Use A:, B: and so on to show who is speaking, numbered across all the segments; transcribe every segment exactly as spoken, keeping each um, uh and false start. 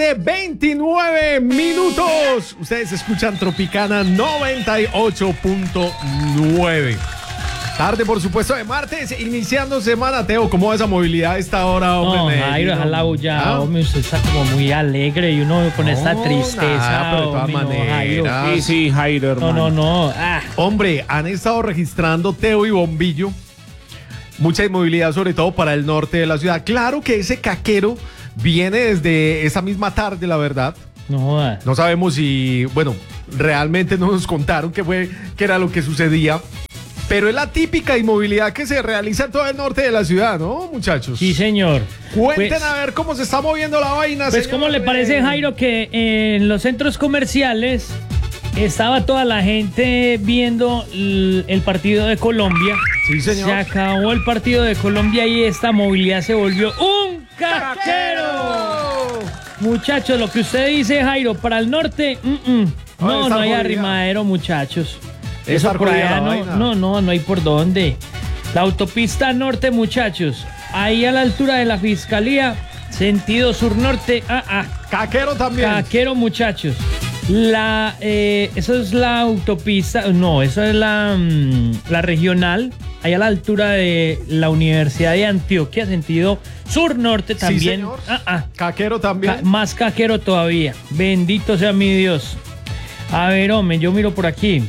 A: tarde, veintinueve minutos. Ustedes escuchan Tropicana noventa y ocho punto nueve. Tarde, por supuesto, de martes, iniciando semana. Teo, ¿cómo va esa movilidad a esta hora, hombre?
B: No,
A: Medellín,
B: Jairo, ojalá ya,
A: ¿Ah?
B: hombre, usted está como muy alegre y uno con
A: No,
B: esta tristeza.
A: nada, pero de todas
B: hombre, no,
A: maneras.
B: Jairo.
C: Sí, sí, Jairo,
B: No,
C: hermano.
B: no, no. Ah,
A: Hombre, han estado registrando, Teo y Bombillo, mucha inmovilidad, sobre todo para el norte de la ciudad. Claro que ese caquero viene desde esa misma tarde, la verdad.
B: no joda.
A: No sabemos si, bueno, realmente no nos contaron qué fue, qué era lo que sucedía. Pero es la típica inmovilidad que se realiza en todo el norte de la ciudad, ¿no, muchachos?
B: Sí, señor.
A: Cuenten
B: Pues-
A: a ver cómo se está moviendo la vaina,
B: Pues,
A: señor.
B: ¿cómo le parece, Jairo, que en los centros comerciales estaba toda la gente viendo l- el partido de Colombia?
A: Sí, señor.
B: Se acabó el partido de Colombia y esta movilidad se volvió un caquero. Muchachos, lo que usted dice, Jairo, para el norte, mm, mm.
A: Ah,
B: no,
A: está
B: no hay
A: jodida.
B: arrimadero, muchachos.
A: Está
B: Eso por
A: jodida
B: allá
A: la
B: no,
A: vaina.
B: no, no, no hay por dónde. La autopista norte, muchachos, ahí a la altura de la fiscalía, sentido sur-norte, ah, ah.
A: Caquero también.
B: Caquero, muchachos. La, eh, eso es la autopista, no, eso es la, mm, la regional, ahí a la altura de la Universidad de Antioquia, sentido sur-norte también.
A: Sí, señor.
B: Ah, ah.
A: Caquero también.
B: Ca- más caquero todavía. Bendito sea mi Dios. A ver, hombre, yo miro por aquí.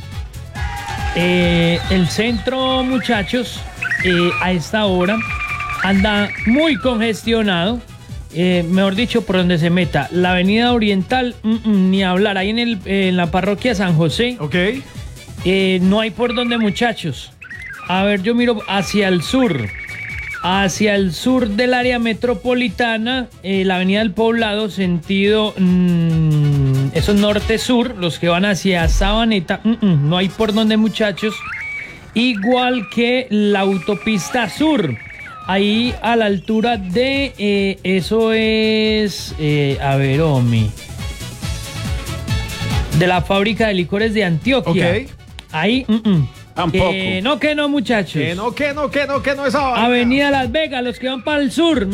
B: Eh, el centro, muchachos, eh, a esta hora anda muy congestionado. Eh, mejor dicho, por donde se meta. La avenida Oriental, mm, mm, ni hablar. Ahí en, el, eh, en la parroquia San José,
A: Ok.
B: eh, no hay por donde, muchachos. A ver, yo miro hacia el sur. Hacia el sur del área metropolitana, eh, la avenida del Poblado, sentido, mmm, eso es norte-sur, los que van hacia Sabaneta, mm, mm, no hay por donde, muchachos. Igual que la autopista sur, ahí a la altura de, eh, eso es, eh, a ver, Omi, de la fábrica de licores de Antioquia.
A: Ok.
B: Ahí, mm, mm.
C: Tampoco.
B: Que no, que no, muchachos.
A: Que no, que no, que no, que no esa vaina.
B: Avenida Las Vegas, los que van para el sur.